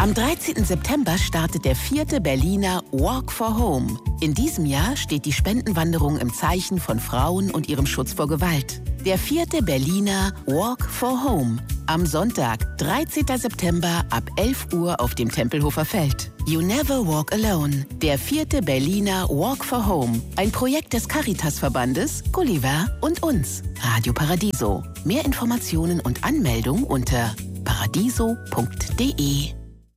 Am 13. September startet der 4. Berliner Walk for Home. In diesem Jahr steht die Spendenwanderung im Zeichen von Frauen und ihrem Schutz vor Gewalt. Der 4. Berliner Walk for Home. Am Sonntag, 13. September ab 11 Uhr auf dem Tempelhofer Feld. You Never Walk Alone. Der 4. Berliner Walk for Home. Ein Projekt des Caritas-Verbandes, Gulliver und uns. Radio Paradiso. Mehr Informationen und Anmeldung unter paradiso.de.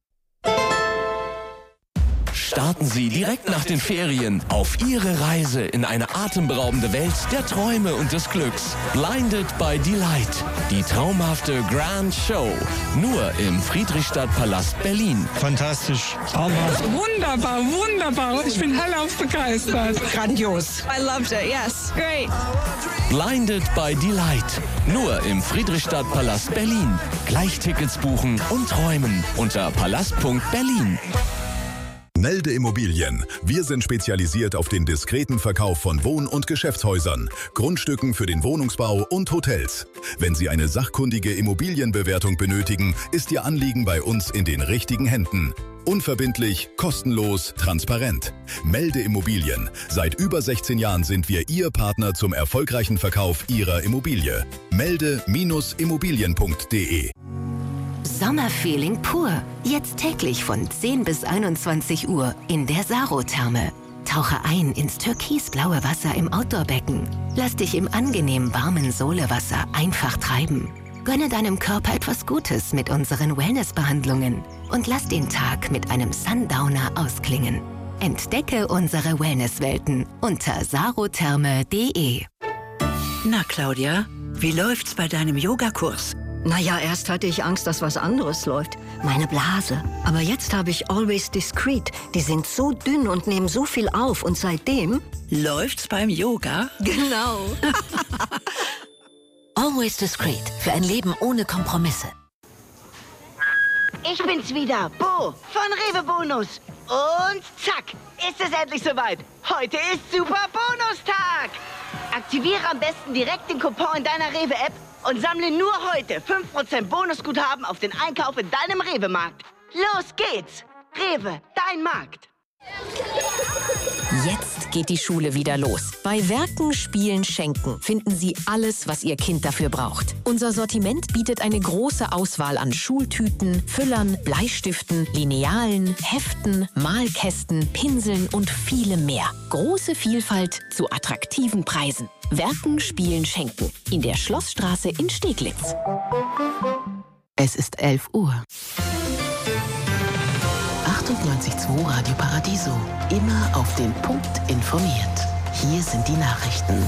Starten Sie direkt nach den Ferien auf Ihre Reise in eine atemberaubende Welt der Träume und des Glücks. Blinded by Delight. Die traumhafte Grand Show. Nur im Friedrichstadtpalast Berlin. Fantastisch. Traumhaft. Wunderbar, wunderbar. Ich bin hellauf begeistert. Grandios. I loved it, yes. Great. Blinded by Delight. Nur im Friedrichstadtpalast Berlin. Gleich Tickets buchen und träumen unter palast.berlin. Melde Immobilien. Wir sind spezialisiert auf den diskreten Verkauf von Wohn- und Geschäftshäusern, Grundstücken für den Wohnungsbau und Hotels. Wenn Sie eine sachkundige Immobilienbewertung benötigen, ist Ihr Anliegen bei uns in den richtigen Händen. Unverbindlich, kostenlos, transparent. Melde Immobilien. Seit über 16 Jahren sind wir Ihr Partner zum erfolgreichen Verkauf Ihrer Immobilie. Melde-immobilien.de. Sommerfeeling pur. Jetzt täglich von 10 bis 21 Uhr in der Saro-Therme. Tauche ein ins türkisblaue Wasser im Outdoorbecken. Lass dich im angenehm warmen Solewasser einfach treiben. Gönne deinem Körper etwas Gutes mit unseren Wellnessbehandlungen und lass den Tag mit einem Sundowner ausklingen. Entdecke unsere Wellnesswelten unter sarotherme.de. Na Claudia, wie läuft's bei deinem Yogakurs? Naja, erst hatte ich Angst, dass was anderes läuft. Meine Blase. Aber jetzt habe ich Always Discreet. Die sind so dünn und nehmen so viel auf. Und seitdem... Läuft's beim Yoga? Genau. Always Discreet. Für ein Leben ohne Kompromisse. Ich bin's wieder, Bo von Rewe Bonus. Und zack, ist es endlich soweit. Heute ist Super Bonustag. Aktiviere am besten direkt den Coupon in deiner Rewe-App und sammle nur heute 5% Bonusguthaben auf den Einkauf in deinem Rewe-Markt. Los geht's! Rewe, dein Markt. Jetzt geht die Schule wieder los. Bei Werken, Spielen, Schenken finden Sie alles, was Ihr Kind dafür braucht. Unser Sortiment bietet eine große Auswahl an Schultüten, Füllern, Bleistiften, Linealen, Heften, Malkästen, Pinseln und vielem mehr. Große Vielfalt zu attraktiven Preisen. Werken, Spielen, Schenken. In der Schlossstraße in Steglitz. Es ist 11 Uhr. 98.2 Radio Paradiso. Immer auf den Punkt informiert. Hier sind die Nachrichten.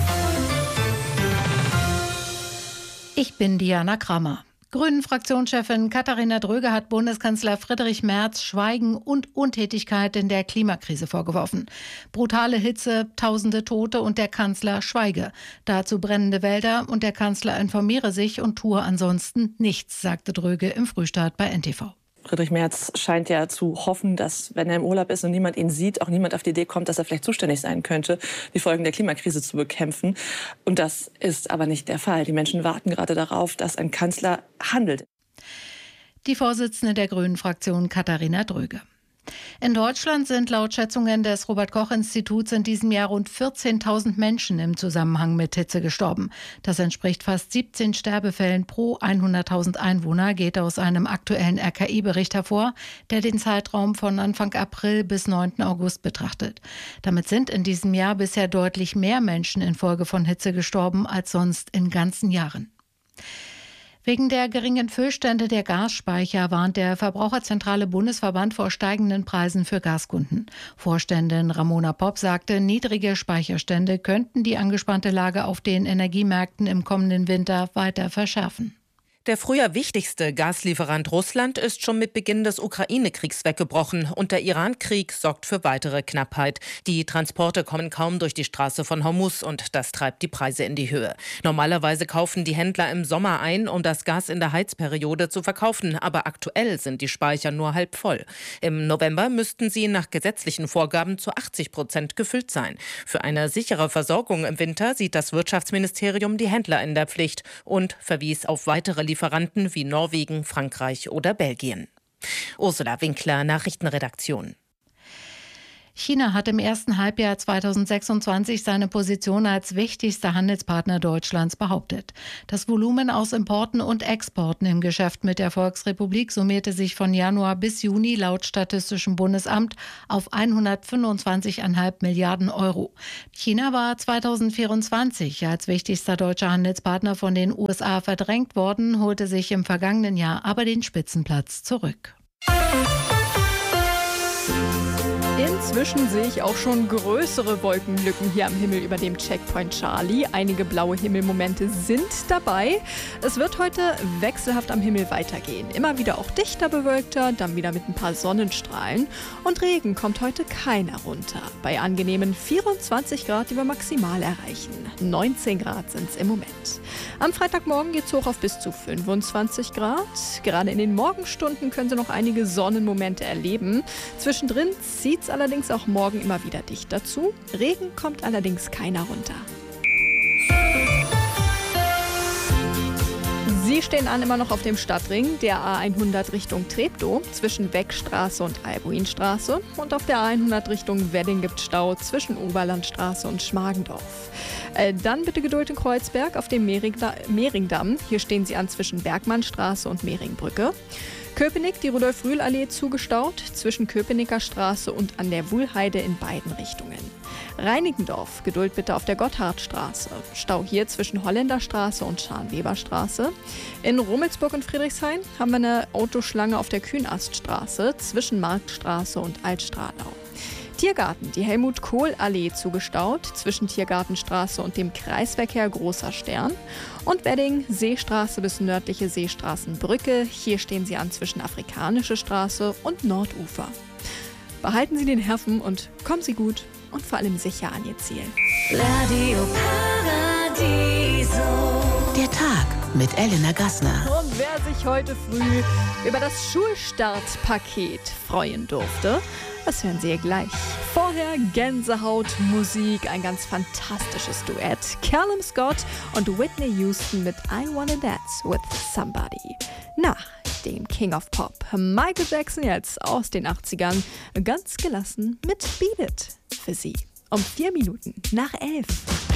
Ich bin Diana Krammer. Grünen-Fraktionschefin Katharina Dröge hat Bundeskanzler Friedrich Merz Schweigen und Untätigkeit in der Klimakrise vorgeworfen. Brutale Hitze, tausende Tote und der Kanzler schweige. Dazu brennende Wälder und der Kanzler informiere sich und tue ansonsten nichts, sagte Dröge im Frühstart bei NTV. Friedrich Merz scheint ja zu hoffen, dass, wenn er im Urlaub ist und niemand ihn sieht, auch niemand auf die Idee kommt, dass er vielleicht zuständig sein könnte, die Folgen der Klimakrise zu bekämpfen. Und das ist aber nicht der Fall. Die Menschen warten gerade darauf, dass ein Kanzler handelt. Die Vorsitzende der Grünen-Fraktion Katharina Dröge. In Deutschland sind laut Schätzungen des Robert-Koch-Instituts in diesem Jahr rund 14.000 Menschen im Zusammenhang mit Hitze gestorben. Das entspricht fast 17 Sterbefällen pro 100.000 Einwohner, geht aus einem aktuellen RKI-Bericht hervor, der den Zeitraum von Anfang April bis 9. August betrachtet. Damit sind in diesem Jahr bisher deutlich mehr Menschen infolge von Hitze gestorben als sonst in ganzen Jahren. Wegen der geringen Füllstände der Gasspeicher warnt der Verbraucherzentrale Bundesverband vor steigenden Preisen für Gaskunden. Vorständin Ramona Popp sagte, niedrige Speicherstände könnten die angespannte Lage auf den Energiemärkten im kommenden Winter weiter verschärfen. Der früher wichtigste Gaslieferant Russland ist schon mit Beginn des Ukraine-Kriegs weggebrochen und der Iran-Krieg sorgt für weitere Knappheit. Die Transporte kommen kaum durch die Straße von Hormuz und das treibt die Preise in die Höhe. Normalerweise kaufen die Händler im Sommer ein, um das Gas in der Heizperiode zu verkaufen, aber aktuell sind die Speicher nur halb voll. Im November müssten sie nach gesetzlichen Vorgaben zu 80% gefüllt sein. Für eine sichere Versorgung im Winter sieht das Wirtschaftsministerium die Händler in der Pflicht und verwies auf weitere Lieferanten wie Norwegen, Frankreich oder Belgien. Ursula Winkler, Nachrichtenredaktion. China hat im ersten Halbjahr 2026 seine Position als wichtigster Handelspartner Deutschlands behauptet. Das Volumen aus Importen und Exporten im Geschäft mit der Volksrepublik summierte sich von Januar bis Juni laut Statistischem Bundesamt auf 125,5 Milliarden Euro. China war 2024 als wichtigster deutscher Handelspartner von den USA verdrängt worden, holte sich im vergangenen Jahr aber den Spitzenplatz zurück. Inzwischen sehe ich auch schon größere Wolkenlücken hier am Himmel über dem Checkpoint Charlie. Einige blaue Himmelmomente sind dabei. Es wird heute wechselhaft am Himmel weitergehen. Immer wieder auch dichter bewölkter, dann wieder mit ein paar Sonnenstrahlen. Und Regen kommt heute keiner runter. Bei angenehmen 24 Grad, die wir maximal erreichen. 19 Grad sind es im Moment. Am Freitagmorgen geht es hoch auf bis zu 25 Grad. Gerade in den Morgenstunden können Sie noch einige Sonnenmomente erleben. Zwischendrin zieht es allerdings auch morgen immer wieder dichter zu. Regen kommt allerdings keiner runter. Sie stehen an immer noch auf dem Stadtring der A100 Richtung Treptow zwischen Beckstraße und Albuinstraße. Und auf der A100 Richtung Wedding gibt es Stau zwischen Oberlandstraße und Schmargendorf. Dann bitte Geduld in Kreuzberg auf dem Mehringdamm. Hier stehen Sie an zwischen Bergmannstraße und Mehringbrücke. Köpenick, die Rudolf-Rühl-Allee zugestaut zwischen Köpenicker Straße und an der Wuhlheide in beiden Richtungen. Reinickendorf, Geduld bitte auf der Gotthardstraße. Stau hier zwischen Holländerstraße und Scharnweberstraße. In Rummelsburg und Friedrichshain haben wir eine Autoschlange auf der Kühnaststraße zwischen Marktstraße und Altstralau. Tiergarten, die Helmut-Kohl-Allee zugestaut zwischen Tiergartenstraße und dem Kreisverkehr Großer Stern. Und Wedding, Seestraße bis nördliche Seestraßenbrücke. Hier stehen Sie an zwischen Afrikanische Straße und Nordufer. Behalten Sie den Nerven und kommen Sie gut und vor allem sicher an Ihr Ziel. Radio Paradiso. Der Tag mit Elena Gassner. Und wer sich heute früh über das Schulstartpaket freuen durfte, das hören Sie gleich. Vorher Gänsehautmusik, ein ganz fantastisches Duett. Callum Scott und Whitney Houston mit I Wanna Dance with Somebody. Nach dem King of Pop, Michael Jackson jetzt aus den 80ern, ganz gelassen mit Beat It für Sie. Um 4 Minuten nach 11.